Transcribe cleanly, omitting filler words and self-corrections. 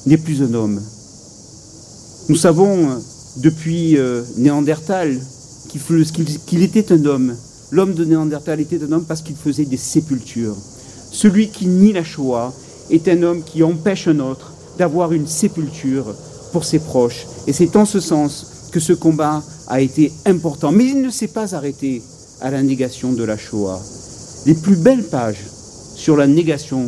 n'est plus un homme. Nous savons depuis Néandertal qu'il était un homme. L'homme de Néandertal était un homme parce qu'il faisait des sépultures. Celui qui nie la Shoah est un homme qui empêche un autre d'avoir une sépulture pour ses proches. Et c'est en ce sens que ce combat a été important. Mais il ne s'est pas arrêté à la négation de la Shoah. Les plus belles pages sur la négation